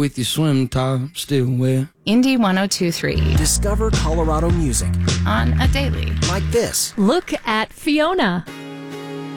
with your swim top still wet. Indie 102.3. Discover Colorado music On a daily. like this. Look at Fiona.